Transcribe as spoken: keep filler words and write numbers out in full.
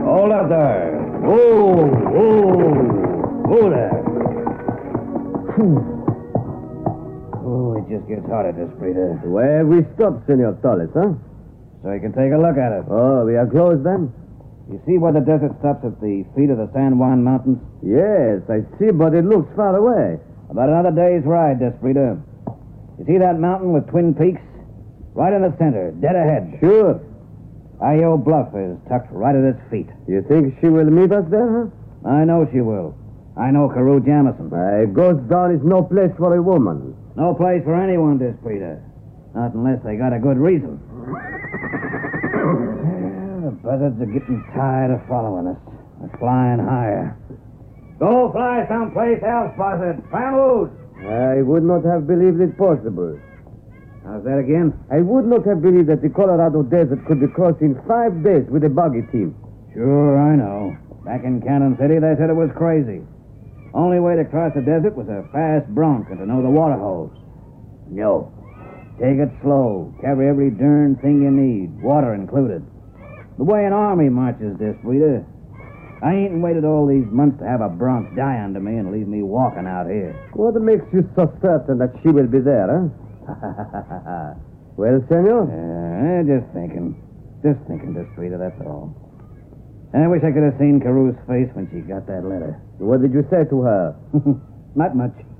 Hold up there. Whoa, whoa, whoa there. Oh, it just gets hot at this, Frida. Where we stop, Senor Torres, huh? So you can take a look at it. Oh, we are close then? You see where the desert stops at the feet of the San Juan Mountains? Yes, I see, but it looks far away. About another day's ride, Desprida. You see that mountain with twin peaks? Right in the center, dead ahead. Sure. Io Bluff is tucked right at its feet. You think she will meet us there, huh? I know she will. I know Carew Jamison. Uh, Ghost Town is no place for a woman. No place for anyone, Desprida. Not unless they got a good reason. The buzzards are getting tired of following us. They're flying higher. Go fly someplace else, buzzard. Vamos! I would not have believed it possible. How's that again? I would not have believed that the Colorado Desert could be crossed in five days with a buggy team. Sure, I know. Back in Cannon City, they said it was crazy. Only way to cross the desert was a fast bronc and to know the water holes. No. Take it slow. Carry every darn thing you need, water included. The way an army marches, Desprida. I ain't waited all these months to have a bronc die under me and leave me walking out here. What makes you so certain that she will be there, huh? Well, senor? Uh, just thinking. Just thinking, Desprida, that's all. I wish I could have seen Carew's face when she got that letter. What did you say to her? Not much.